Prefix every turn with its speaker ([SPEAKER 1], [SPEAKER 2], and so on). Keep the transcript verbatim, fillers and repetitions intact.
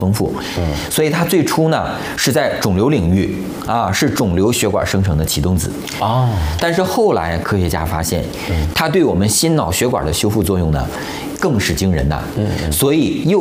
[SPEAKER 1] 丰富，嗯，所以它最初呢是在肿瘤领域啊，是肿瘤血管生成的启动子
[SPEAKER 2] 哦，
[SPEAKER 1] 但是后来科学家发现，它对我们心脑血管的修复作用呢更是惊人呐，嗯，所以又